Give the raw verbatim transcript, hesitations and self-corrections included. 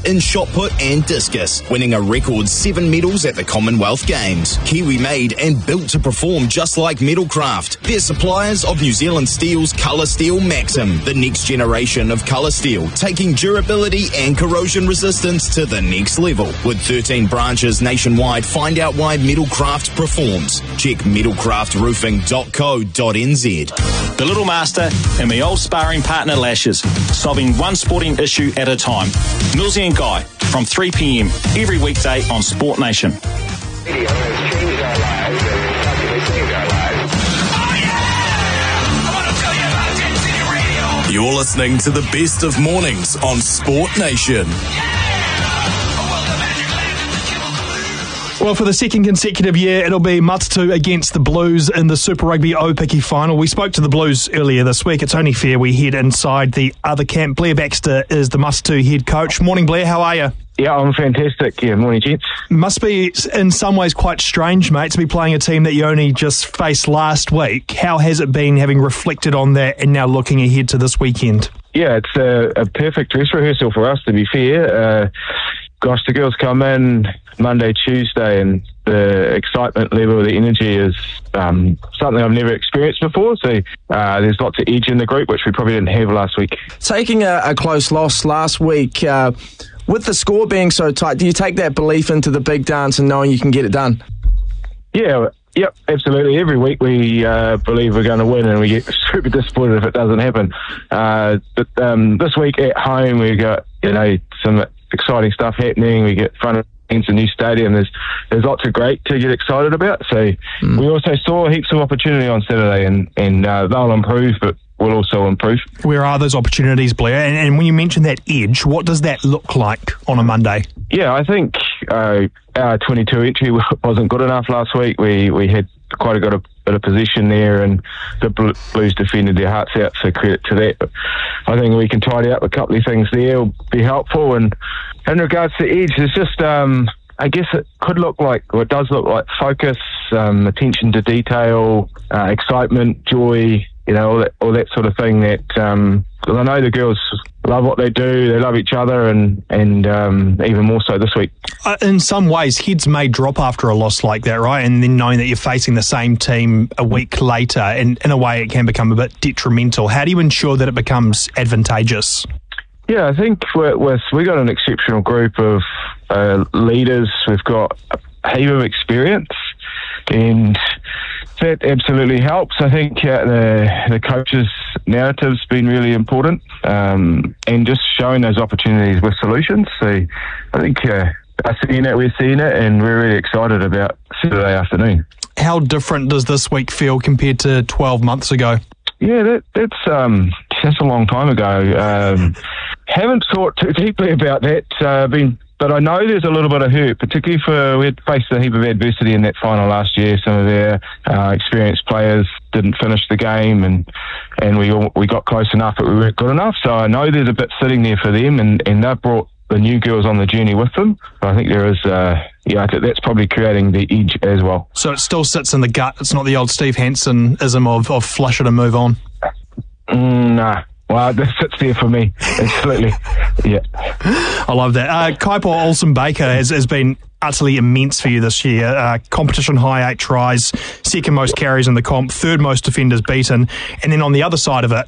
in shot put and discus, winning a record seven medals at the Commonwealth Games. Kiwi-made and built to perform just like Metalcraft. They're suppliers of New Zealand Steel's Colour Steel Maxim, the next generation of colour steel, taking durability and corrosion resistance to the next level. With thirteen branches nationwide, find out why Metalcraft performs. Check metalcraft roofing dot co dot n z. The Little Master and my old sparring partner Lashes, solving one sporting issue at a time. Millsy and Guy, from three p.m. every weekday on Sport Nation. You're listening to the best of mornings on Sport Nation. Well, for the second consecutive year, it'll be Matatu against the Blues in the Super Rugby Aupiki final. We spoke to the Blues earlier this week. It's only fair we head inside the other camp. Blair Baxter is the Matatu head coach. Morning, Blair. How are you? Yeah, I'm fantastic. Yeah, morning, gents. Must be, in some ways, quite strange, mate, to be playing a team that you only just faced last week. How has it been, having reflected on that and now looking ahead to this weekend? Yeah, it's a, a perfect dress rehearsal for us, to be fair. Uh, gosh, the girls come in Monday, Tuesday, and the excitement level, the energy is um, something I've never experienced before. So uh, there's lots of edge in the group, which we probably didn't have last week. Taking a, a close loss last week, uh, with the score being so tight, do you take that belief into the big dance and knowing you can get it done? Yeah, yep, absolutely. Every week we uh, believe we're going to win, and we get super disappointed if it doesn't happen. Uh, but um, this week at home, we got you know some exciting stuff happening. We get front against a new stadium. There's there's lots of great to get excited about. So mm. we also saw heaps of opportunity on Saturday, and and uh, they'll improve, but we'll also improve. Where are those opportunities, Blair? And, and when you mention that edge, what does that look like on a Monday? Yeah, I think uh, our twenty-two entry wasn't good enough last week. We we had quite a good a bit of position there, and the Blues defended their hearts out, so credit to that. But I think we can tidy up a couple of things there, will be helpful. And in regards to edge, it's just, um, I guess it could look like, or it does look like focus, um, attention to detail, uh, excitement, joy, you know, all that, all that sort of thing that, um, because I know the girls love what they do, they love each other, and, and um, even more so this week. Uh, in some ways, heads may drop after a loss like that, right? And then knowing that you're facing the same team a week later, and in a way it can become a bit detrimental. How do you ensure that it becomes advantageous? Yeah, I think we're, we're, we've got an exceptional group of uh, leaders. We've got a heap of experience, and that absolutely helps. I think uh, the the coaches' narrative's been really important, um, and just showing those opportunities with solutions. So I think uh, us seeing it, we're seeing it, and we're really excited about Saturday afternoon. How different does this week feel compared to twelve months ago? Yeah, that, that's um, that's a long time ago. Um, haven't thought too deeply about that. Uh, been, but I know there's a little bit of hurt, particularly for we had faced a heap of adversity in that final last year. Some of their uh, experienced players didn't finish the game, and and we all, we got close enough, but we weren't good enough. So I know there's a bit sitting there for them, and, and they've brought the new girls on the journey with them. I think there is, uh, yeah, I think that's probably creating the edge as well. So it still sits in the gut. It's not the old Steve Hansen-ism of, of flush it and move on. Mm, nah. Well, that sits there for me. Absolutely. Yeah. I love that. Uh, Kaipo Olsen-Baker has, has been utterly immense for you this year. Uh, competition high, eight tries, second most carries in the comp, third most defenders beaten. And then on the other side of it,